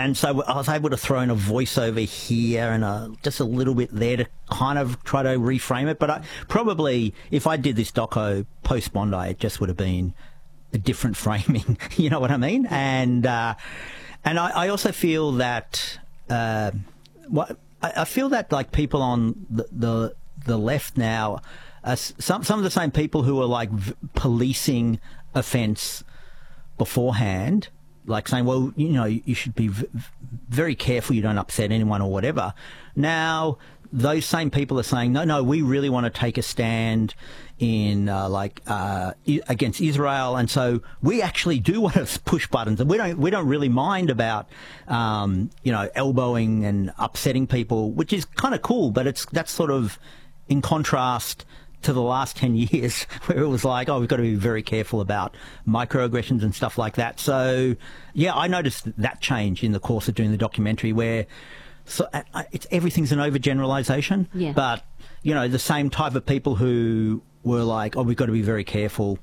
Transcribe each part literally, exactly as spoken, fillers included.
and so I was able to throw in a voiceover here and a, just a little bit there to kind of try to reframe it. But I, probably if I did this doco post Bondi, it just would have been a different framing. You know what I mean? And uh, and I, I also feel that uh, what I, I feel that like people on the the, the left now, uh, some some of the same people who are like v- policing offence beforehand, like saying, well, you know, you should be v- very careful you don't upset anyone or whatever. Now, those same people are saying, no, no, we really want to take a stand in uh, like uh, against Israel, and so we actually do want to push buttons, and we don't we don't really mind about um, you know elbowing and upsetting people, which is kind of cool, but it's that's sort of in contrast to the last ten years where it was like, oh, we've got to be very careful about microaggressions and stuff like that. So, yeah, I noticed that change in the course of doing the documentary where so uh, it's everything's an overgeneralization, yeah. but, you know, the same type of people who were like, oh, we've got to be very careful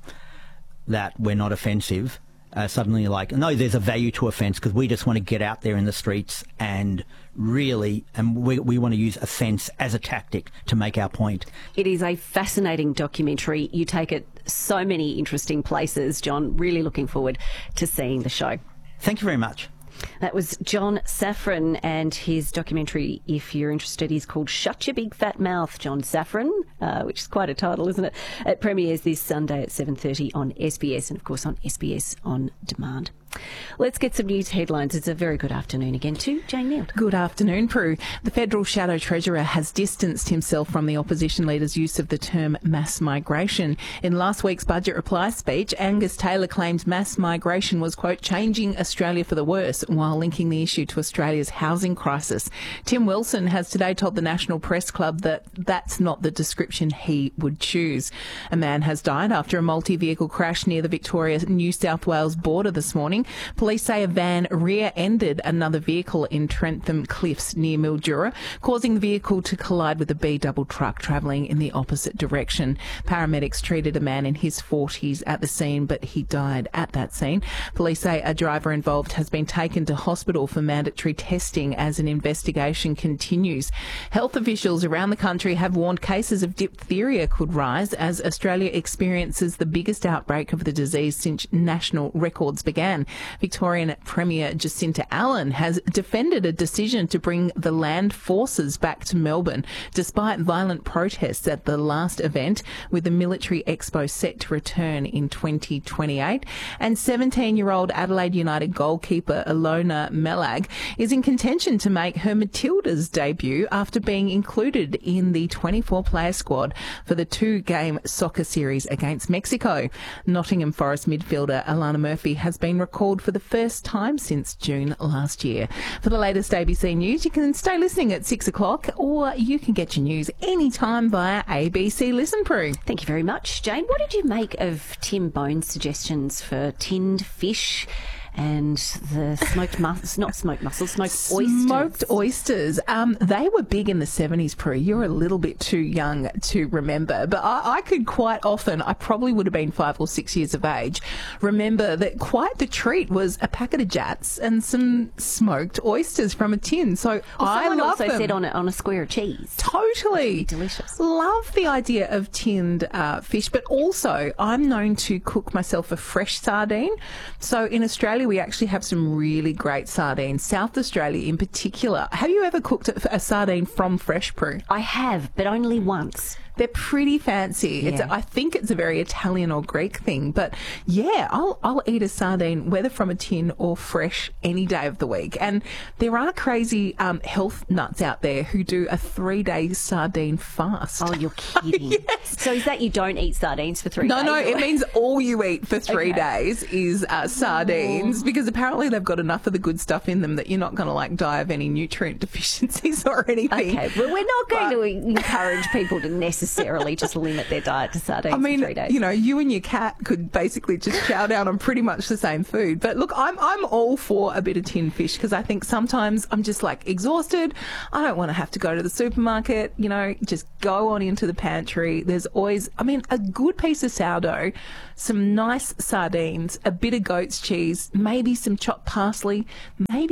that we're not offensive, uh, suddenly like, no, there's a value to offence because we just want to get out there in the streets and really, and we, we want to use offence as a tactic to make our point. It is a fascinating documentary. You take it so many interesting places, John. Really looking forward to seeing the show. Thank you very much. That was John Safran, and his documentary, if you're interested, is called Shut Your Big Fat Mouth, John Safran, uh, which is quite a title, isn't it? It premieres this Sunday at seven thirty on S B S and, of course, on S B S On Demand. Let's get some news headlines. It's a very good afternoon again to Jane Neild. Good afternoon, Prue. The Federal Shadow Treasurer has distanced himself from the opposition leader's use of the term mass migration. In last week's budget reply speech, Angus Taylor claimed mass migration was, quote, changing Australia for the worse, while linking the issue to Australia's housing crisis. Tim Wilson has today told the National Press Club that that's not the description he would choose. A man has died after a multi-vehicle crash near the Victoria-New South Wales border this morning. Police say a van rear-ended another vehicle in Trentham Cliffs near Mildura, causing the vehicle to collide with a B-double truck travelling in the opposite direction. Paramedics treated a man in his forties at the scene, but he died at that scene. Police say a driver involved has been taken to hospital for mandatory testing as an investigation continues. Health officials around the country have warned cases of diphtheria could rise as Australia experiences the biggest outbreak of the disease since national records began. Victorian Premier Jacinta Allen has defended a decision to bring the land forces back to Melbourne, despite violent protests at the last event, with the military expo set to return in twenty twenty-eight. And seventeen-year-old Adelaide United goalkeeper Ilona Melag is in contention to make her Matildas debut after being included in the twenty-four player squad for the two-game soccer series against Mexico. Nottingham Forest midfielder Alana Murphy has been recalled for the first time since June last year. For the latest A B C News, you can stay listening at six o'clock, or you can get your news anytime via A B C Listen Prue. Thank you very much, Jane. What did you make of Tim Bone's suggestions for tinned fish and the smoked mussels, not smoked mussels, smoked oysters? Smoked oysters. Um, they were big in the seventies, Prue. You're a little bit too young to remember, but I, I could quite often, I probably would have been five or six years of age, remember that quite the treat was a packet of Jats and some smoked oysters from a tin. So well, I someone love also them. said on a, on a square of cheese. Totally. Delicious. Love the idea of tinned uh, fish, but also I'm known to cook myself a fresh sardine. So in Australia, we actually have some really great sardines, South Australia in particular. Have you ever cooked a, a sardine from fresh, Prue? I have, but only once. They're pretty fancy. Yeah. It's a, I think it's a very Italian or Greek thing. But yeah, I'll, I'll eat a sardine, whether from a tin or fresh, any day of the week. And there are crazy um, health nuts out there who do a three-day sardine fast. Oh, you're kidding. Yes. So is that you don't eat sardines for three No, days? no, it means all you eat for three Okay. days is uh, sardines, because apparently they've got enough of the good stuff in them that you're not going to like die of any nutrient deficiencies or anything. Okay, well, we're not going But- to encourage people to necessarily just limit their diet to sardines I mean, for three days. you know, you and your cat could basically just chow down on pretty much the same food. But look, I'm I'm all for a bit of tinned fish, because I think sometimes I'm just like exhausted. I don't want to have to go to the supermarket. You know, just go on into the pantry. There's always, I mean, a good piece of sourdough, some nice sardines, a bit of goat's cheese, maybe some chopped parsley, maybe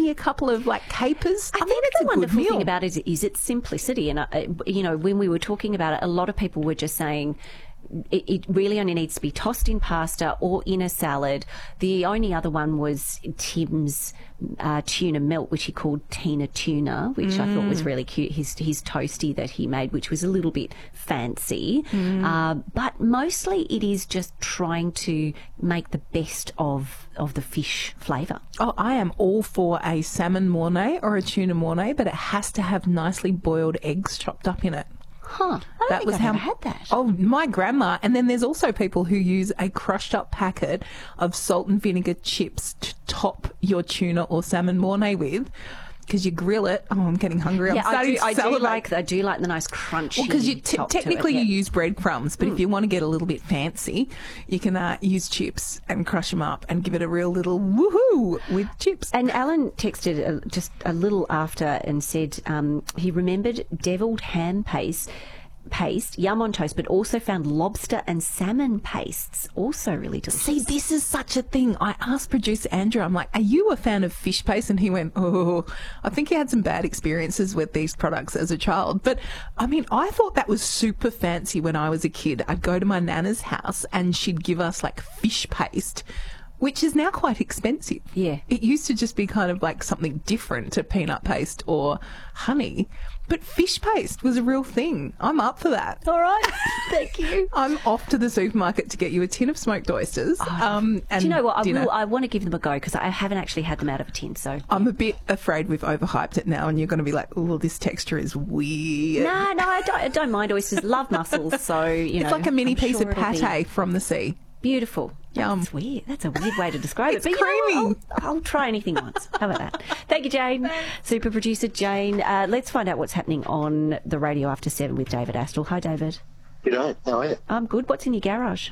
maybe a couple of like capers. I, I, think mean, it's the a good wonderful meal. thing about it is, is its simplicity. And, uh, you know, when we were talking about it, a lot of people were just saying, It, it really only needs to be tossed in pasta or in a salad. The only other one was Tim's uh, tuna melt, which he called Tina Tuna, which mm. I thought was really cute. His his toasty that he made, which was a little bit fancy. Mm. Uh, but mostly it is just trying to make the best of, of the fish flavour. Oh, I am all for a salmon mornay or a tuna mornay, but it has to have nicely boiled eggs chopped up in it. Huh. I don't that think was I've how ever had that. Oh, my grandma. And then there's also people who use a crushed up packet of salt and vinegar chips to top your tuna or salmon mornay with, because you grill it. Oh, I'm getting hungry. Yeah, I'm I do, to I do salivate. like I do like the nice crunchy. Well, because you t- top to technically it, yeah. you use breadcrumbs, but Mm. if you want to get a little bit fancy, you can uh, use chips and crush them up and give it a real little woohoo with chips. And Alan texted uh, just a little after and said um, he remembered devilled ham paste. paste, yum on toast, but also found lobster and salmon pastes, also really delicious. See, this is such a thing. I asked producer Andrew, I'm like, are you a fan of fish paste? And he went, oh, I think he had some bad experiences with these products as a child. But, I mean, I thought that was super fancy when I was a kid. I'd go to my nana's house and she'd give us, like, fish paste, which is now quite expensive. Yeah. It used to just be kind of like something different to peanut paste or honey. But fish paste was a real thing. I'm up for that. All right. Thank you. I'm off to the supermarket to get you a tin of smoked oysters. Oh, um, and do you know what? I, dinner. will, I want to give them a go because I haven't actually had them out of a tin. So I'm a bit afraid we've overhyped it now and you're going to be like, oh, this texture is weird. no, no, I don't, I don't mind oysters. Love mussels. So, you know. It's like a mini I'm piece sure of it'll be pate from the sea. Beautiful. Yum. That's weird. That's a weird way to describe It's it. But you know creamy. what? I'll, I'll try anything once. How about that? Thank you, Jane. Super producer Jane. Uh, let's find out what's happening on the radio after seven with David Astle. Hi, David. G'day, how are you? I'm good. What's in your garage?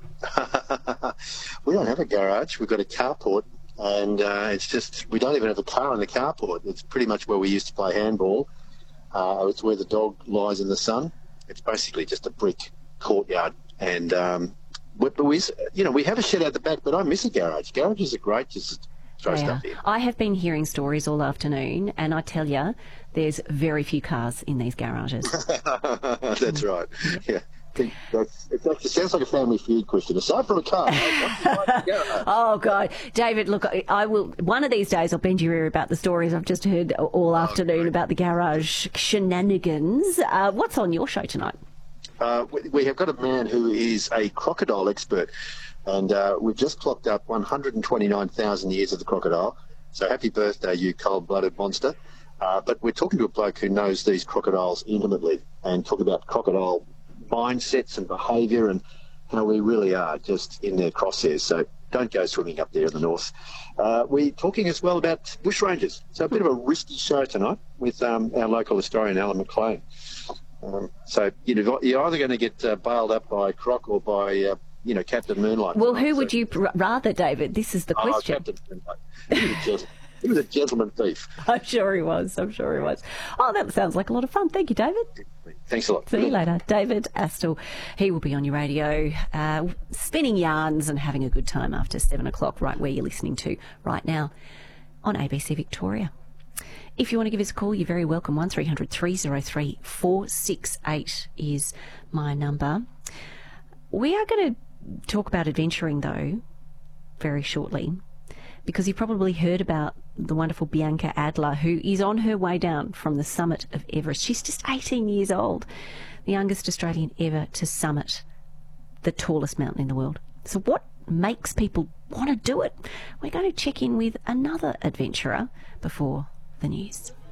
We don't have a garage. We've got a carport, and uh, it's just, we don't even have a car in the carport. It's pretty much where we used to play handball. Uh, it's where the dog lies in the sun. It's basically just a brick courtyard, and um, we, but we, you know, we have a shed out the back, but I miss a garage. Garages are great, just throw They stuff are. in. I have been hearing stories all afternoon, and I tell you, there's very few cars in these garages. That's right, yeah. That's, it actually sounds like a Family Feud question. Aside from a car, what's like a garage? Oh, God. David, look, I- I will, one of these days I'll bend your ear about the stories I've just heard all afternoon great. about the garage shenanigans. Uh, what's on your show tonight? Uh, we, we have got a man who is a crocodile expert, and uh, we've just clocked up one hundred twenty-nine thousand years of the crocodile. So happy birthday, you cold-blooded monster. Uh, but we're talking to a bloke who knows these crocodiles intimately and talk about crocodile mindsets and behaviour and how we really are just in their crosshairs. So don't go swimming up there in the north. Uh, we're talking as well about bushrangers. So a bit of a risky show tonight with um, our local historian, Alan McLean. Um, so you know, you're either going to get uh, bailed up by Croc or by, uh, you know, Captain Moonlight. Well, tonight. who would So- you pr- rather, David? This is the Oh, question. Captain Moonlight. He was a gentleman. He was a gentleman thief. I'm sure he was. I'm sure he was. Oh, that sounds like a lot of fun. Thank you, David. Thanks a lot. See you later. David Astle. He will be on your radio, uh, spinning yarns and having a good time after seven o'clock, right where you're listening to right now on A B C Victoria. If you want to give us a call, you're very welcome. one three hundred three oh three four six eight is my number. We are going to talk about adventuring, though, very shortly, because you probably heard about the wonderful Bianca Adler, who is on her way down from the summit of Everest. She's just eighteen years old, the youngest Australian ever to summit the tallest mountain in the world. So what makes people want to do it? We're going to check in with another adventurer before the news.